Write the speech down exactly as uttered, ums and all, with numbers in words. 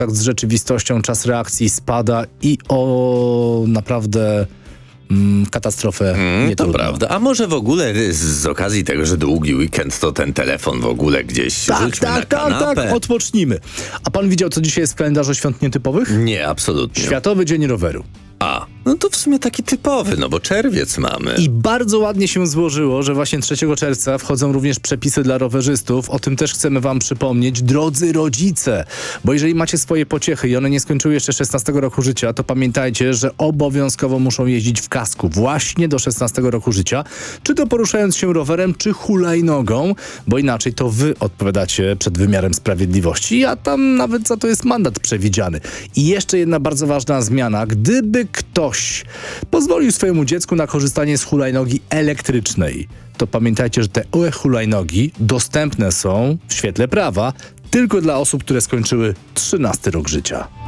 kontakt z rzeczywistością, czas reakcji spada i o naprawdę mm, katastrofę Mm, nie to prawda. A może w ogóle z, z okazji tego, że długi weekend, to ten telefon w ogóle gdzieś Tak, rzućmy tak, na tak, kanapę? tak, odpocznijmy. A pan widział, co dzisiaj jest w kalendarzu świąt nietypowych? Nie, absolutnie. Światowy Dzień Roweru. A, no to w sumie taki typowy, no bo czerwiec mamy. I bardzo ładnie się złożyło, że właśnie trzeciego czerwca wchodzą również przepisy dla rowerzystów. O tym też chcemy wam przypomnieć. Drodzy rodzice, bo jeżeli macie swoje pociechy i one nie skończyły jeszcze szesnastego roku życia, to pamiętajcie, że obowiązkowo muszą jeździć w kasku właśnie do szesnastego roku życia, czy to poruszając się rowerem, czy hulajnogą, bo inaczej to wy odpowiadacie przed wymiarem sprawiedliwości, a tam nawet za to jest mandat przewidziany. I jeszcze jedna bardzo ważna zmiana. Gdyby ktoś pozwolił swojemu dziecku na korzystanie z hulajnogi elektrycznej, to pamiętajcie, że te e-hulajnogi dostępne są w świetle prawa tylko dla osób, które skończyły trzynasty rok życia.